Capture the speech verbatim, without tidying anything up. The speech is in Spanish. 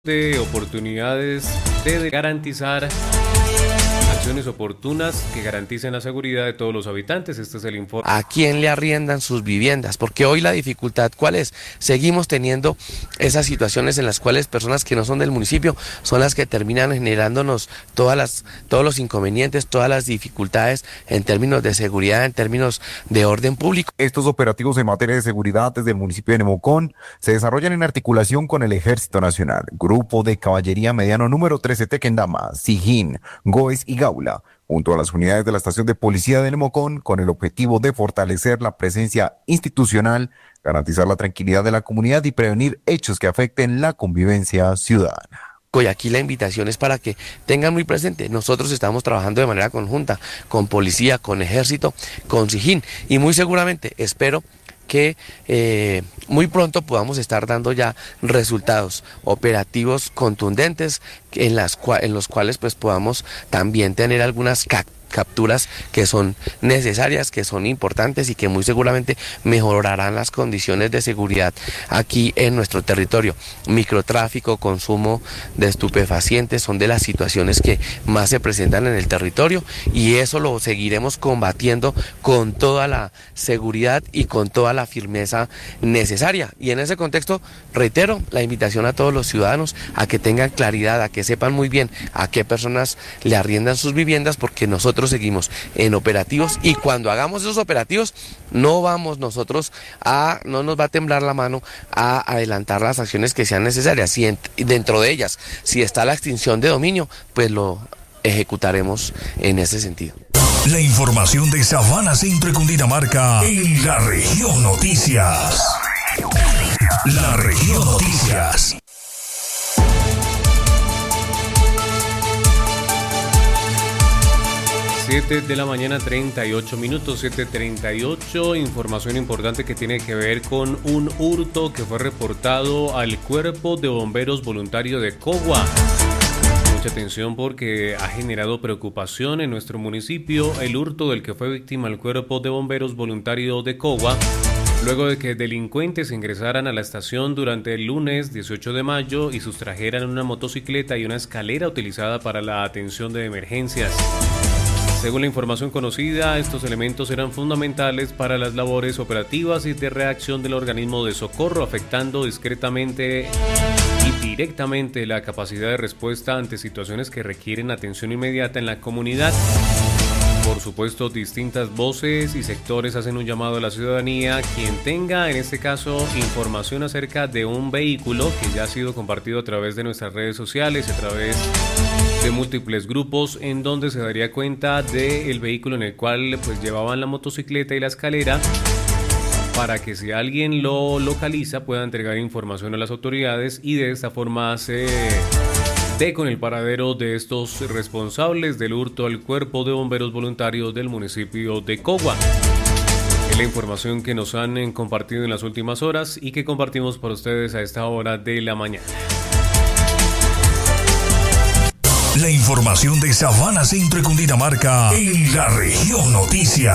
de oportunidades de garantizar acciones oportunas que garanticen la seguridad de todos los habitantes. Este es el informe. ¿A quién le arriendan sus viviendas? Porque hoy la dificultad, ¿cuál es? Seguimos teniendo esas situaciones en las cuales personas que no son del municipio son las que terminan generándonos todas las, todos los inconvenientes, todas las dificultades en términos de seguridad, en términos de orden público. Estos operativos en materia de seguridad desde el municipio de Nemocón se desarrollan en articulación con el Ejército Nacional, Grupo de Caballería Mediano número trece Tequendama, Sijín, Goes y Gaula, junto a las unidades de la estación de policía de Nemocón, con el objetivo de fortalecer la presencia institucional, garantizar la tranquilidad de la comunidad y prevenir hechos que afecten la convivencia ciudadana. Y aquí la invitación es para que tengan muy presente, nosotros estamos trabajando de manera conjunta con policía, con ejército, con Sijín, y muy seguramente espero que eh, muy pronto podamos estar dando ya resultados operativos contundentes en, las, en los cuales pues podamos también tener algunas cap capturas que son necesarias, que son importantes y que muy seguramente mejorarán las condiciones de seguridad aquí en nuestro territorio. Microtráfico, consumo de estupefacientes son de las situaciones que más se presentan en el territorio, y eso lo seguiremos combatiendo con toda la seguridad y con toda la firmeza necesaria. Y en ese contexto reitero la invitación a todos los ciudadanos a que tengan claridad, a que sepan muy bien a qué personas le arriendan sus viviendas, porque nosotros seguimos en operativos, y cuando hagamos esos operativos no vamos nosotros a, no nos va a temblar la mano a adelantar las acciones que sean necesarias. Si dentro de ellas, si está la extinción de dominio, pues lo ejecutaremos en ese sentido. La información de Sabana Centro y Cundinamarca en La Región Noticias. La Región Noticias. siete de la mañana, treinta y ocho minutos, siete treinta y ocho. Información importante que tiene que ver con un hurto que fue reportado al Cuerpo de Bomberos Voluntario de Cogua. Mucha atención porque ha generado preocupación en nuestro municipio el hurto del que fue víctima el Cuerpo de Bomberos Voluntario de Cogua, luego de que delincuentes ingresaran a la estación durante el lunes dieciocho de mayo y sustrajeran una motocicleta y una escalera utilizada para la atención de emergencias. Según la información conocida, estos elementos eran fundamentales para las labores operativas y de reacción del organismo de socorro, afectando discretamente y directamente la capacidad de respuesta ante situaciones que requieren atención inmediata en la comunidad. Por supuesto, distintas voces y sectores hacen un llamado a la ciudadanía, quien tenga en este caso información acerca de un vehículo que ya ha sido compartido a través de nuestras redes sociales, a través de múltiples grupos, en donde se daría cuenta del vehículo en el cual pues llevaban la motocicleta y la escalera, para que si alguien lo localiza pueda entregar información a las autoridades y de esta forma se dé con el paradero de estos responsables del hurto al Cuerpo de Bomberos Voluntarios del municipio de Cogua. Es la información que nos han compartido en las últimas horas y que compartimos para ustedes a esta hora de la mañana. La información de Sabana Centro y Cundinamarca en La Región Noticias.